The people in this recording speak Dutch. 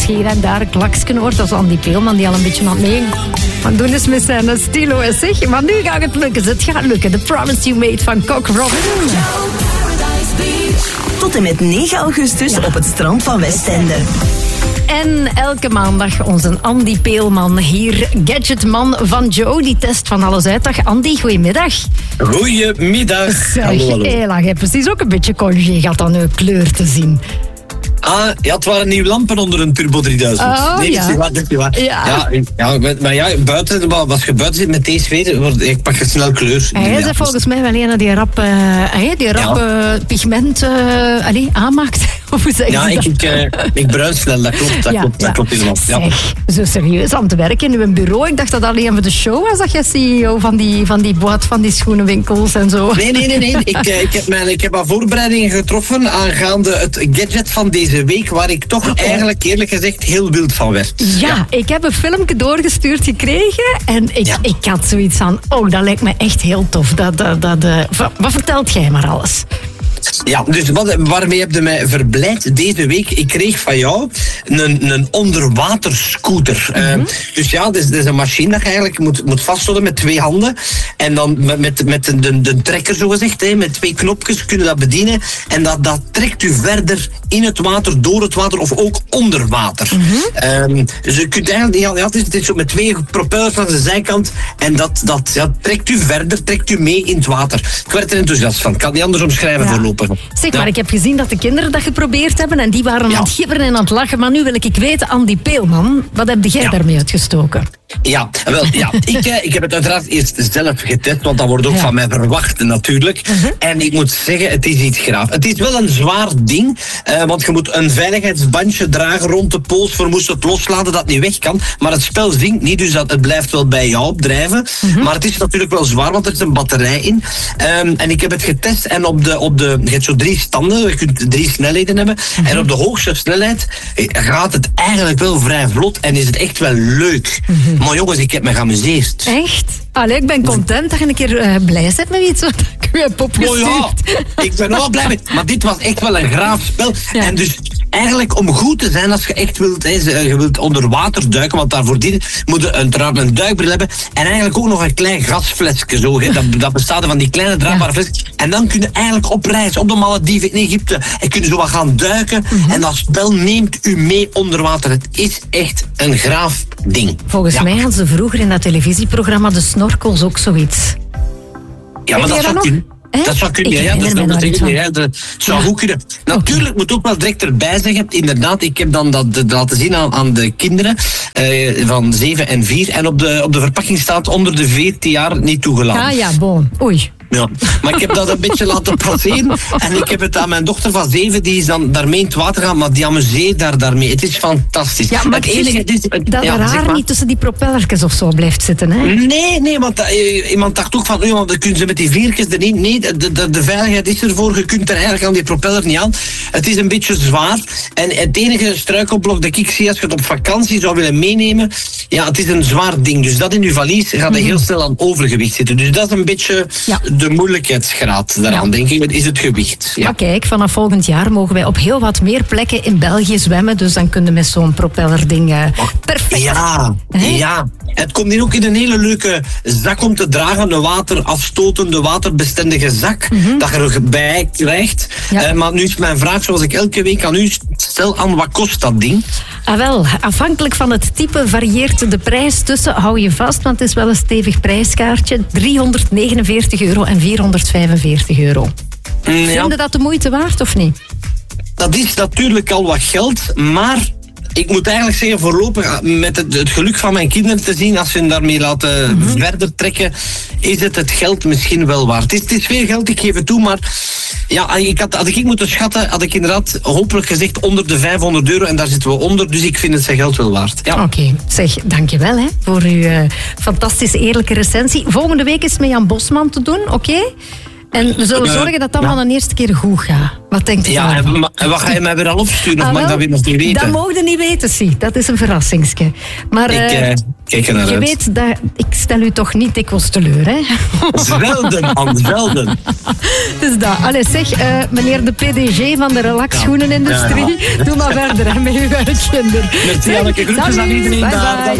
hier en daar een klaksken hoort. Dat is Andy Peelman die al een beetje aan het mee. Maar doen eens met zijn stilo, zeg. Maar nu gaat het lukken. Het gaat lukken. The Promise You Made van Cock Robin. Tot en met 9 augustus op het strand van Westende. En elke maandag onze Andy Peelman hier, gadgetman van Joe. Die test van alles uit. Dag Andy, goedemiddag. Goedemiddag. Hallo. Je hebt precies ook een beetje congé gehad aan uw kleur te zien. Ja, het waren nieuwe lampen onder een Turbo 3000. Oh, nee, ja. dat is waar. Maar ja, buiten, als je buiten zit met deze weer, ik pak je snel kleur. Hij is volgens mij wel een die rap pigment aanmaakt. Of hoe zeg je dat? Ik bruin snel, dat klopt. Dat klopt helemaal. Ja. Zeg, zo serieus aan het werken in uw bureau. Ik dacht dat alleen voor de show was dat jij CEO van die boîte, van die schoenenwinkels en zo. Nee. Ik heb al voorbereidingen getroffen aangaande het gadget van deze week, waar ik toch eigenlijk eerlijk gezegd heel wild van werd. Ja, ik heb een filmpje doorgestuurd gekregen en ik had zoiets van, dat lijkt me echt heel tof. Wat vertelt jij maar alles? Ja, dus waarmee heb je mij verblijd deze week? Ik kreeg van jou een onderwaterscooter. Dus ja, dit is een machine dat je eigenlijk moet vasthouden met 2 handen. En dan met de trekker, zogezegd, met 2 knopjes kun je dat bedienen. En dat trekt u verder in het water, door het water of ook onder water. Dus je kunt eigenlijk, het is zo met 2 propellers aan de zijkant. En dat trekt u verder, trekt u mee in het water. Ik werd er enthousiast van. Ik kan het niet anders omschrijven voorlopig. Zeg, maar ik heb gezien dat de kinderen dat geprobeerd hebben en die waren aan het gibberen en aan het lachen. Maar nu wil ik weten, Andy Peelman, wat heb jij daarmee uitgestoken? Ik heb het uiteraard eerst zelf getest, want dat wordt ook van mij verwacht natuurlijk. En ik moet zeggen, het is iets graaf. Het is wel een zwaar ding, want je moet een veiligheidsbandje dragen rond de pols voor moest het loslaten dat niet weg kan. Maar het spel zingt niet, dus het blijft wel bij jou opdrijven. Maar het is natuurlijk wel zwaar, want er is een batterij in. En ik heb het getest en je hebt zo 3 standen, je kunt 3 snelheden hebben. En op de hoogste snelheid gaat het eigenlijk wel vrij vlot en is het echt wel leuk. Maar jongens, ik heb me geamuseerd. Echt? Allee, ik ben content dat je een keer blij bent met iets wat ik u heb opgestuurd. Ik ben wel blij met. Maar dit was echt wel een graaf spel. Ja. En dus eigenlijk om goed te zijn, als je echt wilt onder water duiken, want daarvoor moet je uiteraard een duikbril hebben. En eigenlijk ook nog een klein gasflesje. Zo, dat bestaat van die kleine draagbare flesjes. En dan kun je eigenlijk op reis, op de Malediven, in Egypte. En kun je zo wat gaan duiken. En dat spel neemt u mee onder water. Het is echt een graaf ding. Volgens mij hadden ze vroeger in dat televisieprogramma de snorkels ook zoiets. Ja, maar dat zou kunnen. Dat zou kunnen, dat zou goed kunnen. Natuurlijk moet ook wel direct erbij zeggen, inderdaad, ik heb dan dat laten zien aan de kinderen van 7 en 4 en op de verpakking staat onder de 14 jaar niet toegelaten. Ah ja, bon, oei. Ja, maar ik heb dat een beetje laten passeren en ik heb het aan mijn dochter van 7, die is dan daarmee in het water gaan, maar die amuseert daarmee. Het is fantastisch. Ja, maar het enige is dat haar niet tussen die propellertjes of zo blijft zitten, hè? Nee, want iemand dacht ook van, dan kunnen ze met die viertjes erin. Nee, de veiligheid is ervoor, je kunt er eigenlijk aan die propeller niet aan. Het is een beetje zwaar en het enige struikelblok dat ik zie als je het op vakantie zou willen meenemen, het is een zwaar ding. Dus dat in je valies gaat er heel snel aan overgewicht zitten. Dus dat is een beetje de moeilijkheidsgraad daaraan, denk ik, is het gewicht. Ja. Maar kijk, vanaf volgend jaar mogen wij op heel wat meer plekken in België zwemmen, dus dan kunnen we met zo'n propellerding perfect. Ja. Het komt hier ook in een hele leuke zak om te dragen, een waterafstotende, waterbestendige zak, dat je erbij krijgt. Ja. Maar nu is mijn vraag, zoals ik elke week aan u stel, aan wat kost dat ding? Wel, afhankelijk van het type varieert de prijs tussen, hou je vast, want het is wel een stevig prijskaartje, €349 en €445. Vind je dat de moeite waard of niet? Dat is natuurlijk al wat geld, maar ik moet eigenlijk zeggen, voorlopig met het geluk van mijn kinderen te zien, als ze hen daarmee laten verder trekken, is het geld misschien wel waard. Het is veel geld, ik geef het toe, maar had ik moeten schatten, had ik inderdaad hopelijk gezegd onder de €500 en daar zitten we onder, dus ik vind het zijn geld wel waard. Ja. Oké, zeg, dankjewel voor uw fantastische eerlijke recensie. Volgende week is met Jan Bosman te doen, oké? En we zullen zorgen dat dat van een eerste keer goed gaat. Wat denkt u? Ja, en wat ga je mij weer al opsturen? Of mag ik dat weer nog niet weten? Dat mogen we niet weten, zie. Dat is een verrassingsje. Maar kijk er naar je uit. weet, dat, ik stel u toch niet dikwijls teleur, hè? Zelden, Anne, zelden. Dus dat. Allee, zeg, meneer de PDG van de relaxschoenenindustrie, doe maar verder hè, met uw uitgender. Merci, Anneke. Groetjes aan iedereen daar.